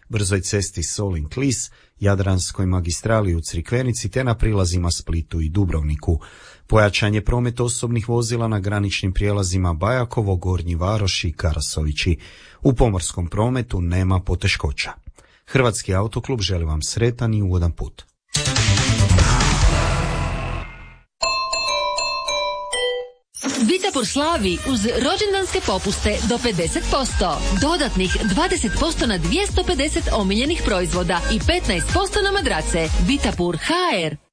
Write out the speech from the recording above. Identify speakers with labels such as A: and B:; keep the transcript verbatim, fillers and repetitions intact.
A: brzoj cesti Solin-Klis, Jadranskoj magistrali u Crikvenici te na prilazima Splitu i Dubrovniku. Pojačan je promet osobnih vozila na graničnim prijelazima Bajakovo, Gornji Varoš i Karasovići. U pomorskom prometu nema poteškoća. Hrvatski autoklub želi vam sretan i ugodan put.
B: Vitapur slavi uz rođendanske popuste do pedeset posto. Dodatnih dvadeset posto na dvjesto pedeset omiljenih proizvoda i petnaest posto na madrace. Vitapur ha er.